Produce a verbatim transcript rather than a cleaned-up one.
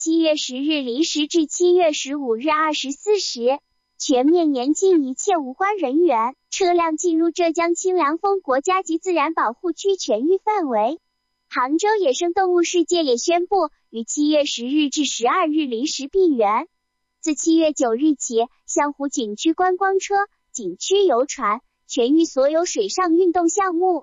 七月十日零时至七月十五日二十四时，全面严禁一切无关人员、车辆进入浙江清凉峰国家级自然保护区全域范围。杭州野生动物世界也宣布，于七月十日至十二日零时闭园。自七月九日起，湘湖景区观光车、景区游船、全域所有水上运动项目